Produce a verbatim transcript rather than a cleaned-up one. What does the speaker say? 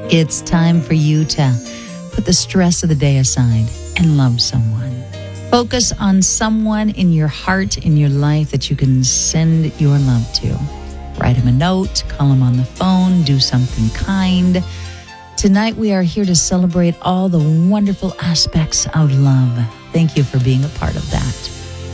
It's time for you to put the stress of the day aside and love someone. Focus on someone in your heart, in your life that you can send your love to. Write him a note, call him on the phone, do something kind. Tonight we are here to celebrate all the wonderful aspects of love. Thank you for being a part of that.